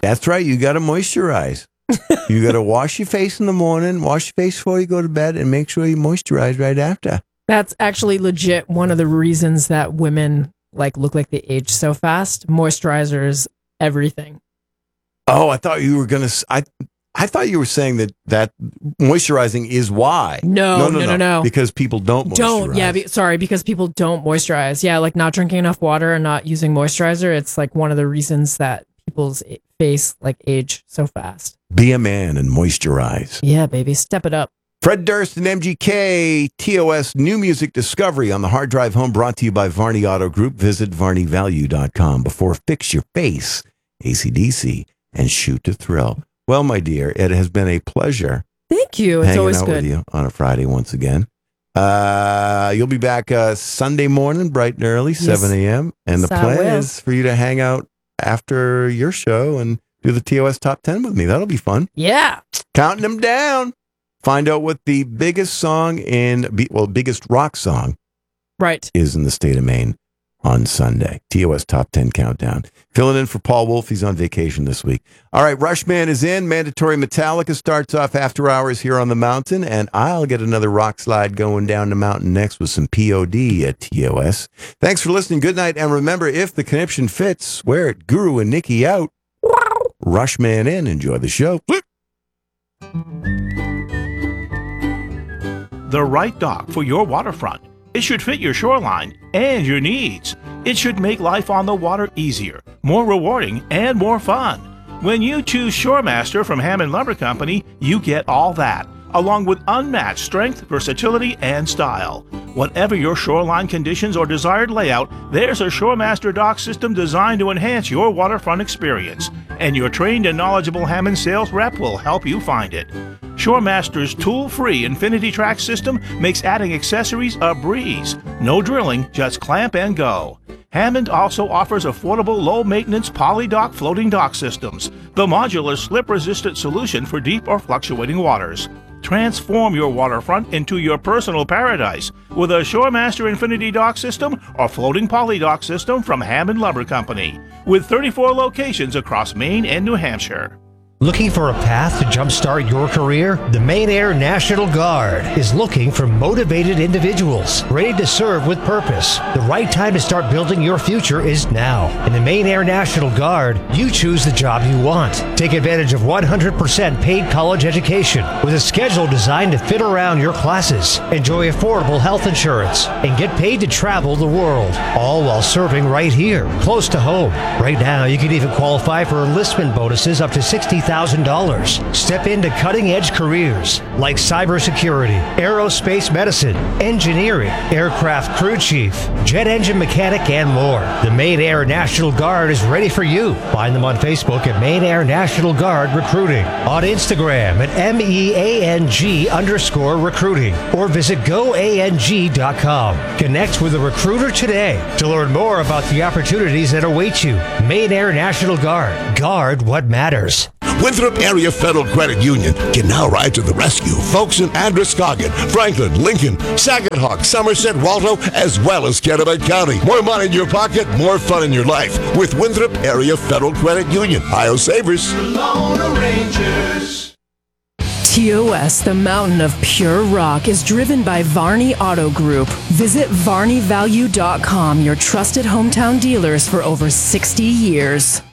That's right. You got to moisturize. You got to wash your face in the morning, wash your face before you go to bed, and make sure you moisturize right after. That's actually legit one of the reasons that women look like they age so fast. Moisturizers, everything. Oh, I thought you were going to... I thought you were saying that moisturizing is why. No. Because people don't moisturize. Because people don't moisturize. Yeah, not drinking enough water and not using moisturizer. It's one of the reasons that people's face age so fast. Be a man and moisturize. Yeah, baby, step it up. Fred Durst and MGK, TOS New Music Discovery on the Hard Drive Home, brought to you by Varney Auto Group. Visit VarneyValue.com before Fix Your Face, AC/DC, and Shoot to Thrill. Well, my dear, it has been a pleasure. Thank you. It's always good. good. With you on a Friday once again. You'll be back Sunday morning, bright and early, 7 a.m. And the plan is for you to hang out after your show and do the TOS Top 10 with me. That'll be fun. Yeah. Counting them down. Find out what the biggest biggest rock song is in the state of Maine on Sunday. TOS Top 10 Countdown. Filling in for Paul Wolf. He's on vacation this week. All right, Rushman is in. Mandatory Metallica starts off after hours here on the mountain, and I'll get another rock slide going down the mountain next with some POD at TOS. Thanks for listening. Good night, and remember, if the conniption fits, wear it. Guru and Nikki out. Rushman in. Enjoy the show. The right dock for your waterfront. It should fit your shoreline and your needs. It should make life on the water easier, more rewarding, and more fun. When you choose Shoremaster from Hammond Lumber Company, you get all that, along with unmatched strength, versatility, and style. Whatever your shoreline conditions or desired layout, there's a Shoremaster dock system designed to enhance your waterfront experience, and your trained and knowledgeable Hammond sales rep will help you find it. Shoremaster's tool-free Infinity Track system makes adding accessories a breeze. No drilling, just clamp and go. Hammond also offers affordable low-maintenance poly-dock floating dock systems, the modular slip-resistant solution for deep or fluctuating waters. Transform your waterfront into your personal paradise with a Shoremaster Infinity Dock System or floating poly dock system from Hammond Lumber Company, with 34 locations across Maine and New Hampshire. Looking for a path to jumpstart your career? The Maine Air National Guard is looking for motivated individuals ready to serve with purpose. The right time to start building your future is now. In the Maine Air National Guard, you choose the job you want. Take advantage of 100% paid college education with a schedule designed to fit around your classes. Enjoy affordable health insurance and get paid to travel the world, all while serving right here, close to home. Right now, you can even qualify for enlistment bonuses up to $60,000. Step into cutting-edge careers like cybersecurity, aerospace medicine, engineering, aircraft crew chief, jet engine mechanic, and more. The Maine Air National Guard is ready for you. Find them on Facebook at Maine Air National Guard Recruiting, on Instagram at MEANG_recruiting, or visit goang.com. Connect with a recruiter today to learn more about the opportunities that await you. Maine Air National Guard. Guard what matters. Winthrop Area Federal Credit Union can now ride to the rescue. Folks in Androscoggin, Franklin, Lincoln, Saginaw, Somerset, Waldo, as well as Kennebec County. More money in your pocket, more fun in your life with Winthrop Area Federal Credit Union. Ohio Savers. TOS, the mountain of pure rock, is driven by Varney Auto Group. Visit VarneyValue.com, your trusted hometown dealers for over 60 years.